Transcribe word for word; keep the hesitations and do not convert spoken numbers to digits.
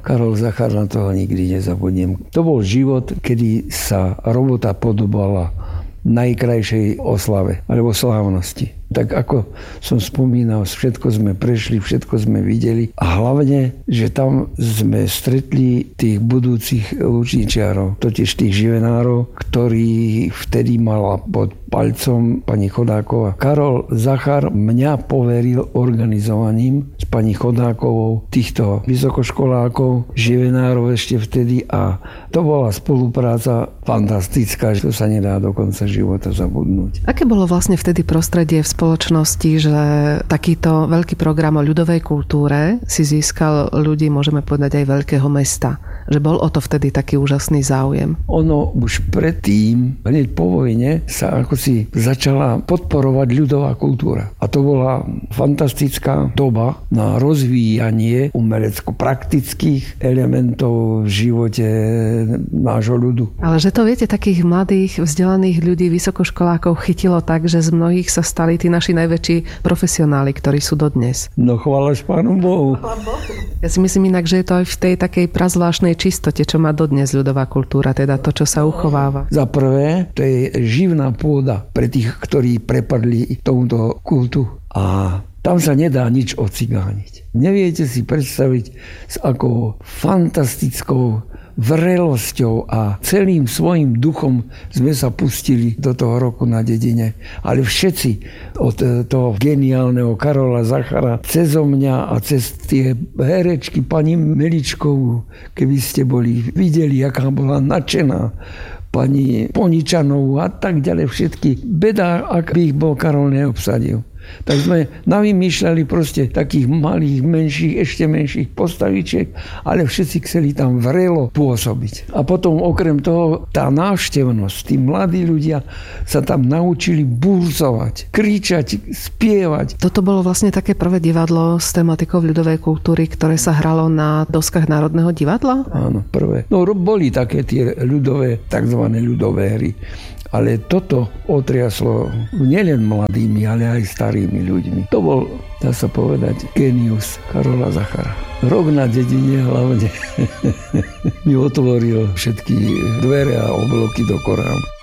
Karol Zachar, na toho nikdy nezabudnem. To bol život, kedy sa robota podobala najkrajšej oslave alebo slávnosti. Tak ako som spomínal, všetko sme prešli, všetko sme videli a hlavne, že tam sme stretli tých budúcich lučničiarov, totiž tých živenárov, ktorí vtedy mala pod palcom pani Chodáková. Karol Zachar mňa poveril organizovaním s pani Chodákovou týchto vysokoškolákov, živenárov ešte vtedy a to bola spolupráca fantastická, že to sa nedá do konca života zabudnúť. Aké bolo vlastne vtedy prostredie v spoločnosti, že takýto veľký program o ľudovej kultúre si získal ľudí, môžeme povedať, aj veľkého mesta? Že bol o to vtedy taký úžasný záujem? Ono už predtým, hneď po vojne, sa ako si začala podporovať ľudová kultúra. A to bola fantastická doba na rozvíjanie umelecko-praktických elementov v živote nášho ľudu. Ale že to, viete, takých mladých, vzdelaných ľudí, vysokoškolákov chytilo tak, že z mnohých sa stali tí naši najväčší profesionáli, ktorí sú dodnes. No chválaš Pánu Bohu. Ja si myslím inak, že je to aj v tej takej prazvláštnej čistote, čo má dodnes ľudová kultúra, teda to, čo sa uchováva. Za prvé, to je živná pôda pre tých, ktorí prepadli tomuto kultu. A tam sa nedá nič ocigániť. Neviete si predstaviť, s akou fantastickou vrelosťou a celým svojim duchom sme sa pustili do toho roku na dedine. Ale všetci od toho geniálneho Karola Zachara cezo mňa a cez tie herečky pani Meličkovú, keby ste boli videli, aká bola nadšená, pani Poničanovú a tak ďalej, všetky. Beda, ak by ich bol Karol neobsadil. Tak sme navymýšľali proste takých malých, menších, ešte menších postavičiek, ale všetci chceli tam vrelo pôsobiť. A potom okrem toho tá návštevnosť, tí mladí ľudia sa tam naučili burzovať, kričať, spievať. Toto bolo vlastne také prvé divadlo s tematikou ľudovej kultúry, ktoré sa hralo na doskách Národného divadla? Áno, prvé. No boli také tie ľudové, takzvané ľudové hry. Ale toto otriaslo nielen mladými, ale aj starými ľuďmi. To bol, dá sa povedať, genius Karola Zachara. Rok na dedine hlavne mi otvoril všetky dvere a obloky do Koránu.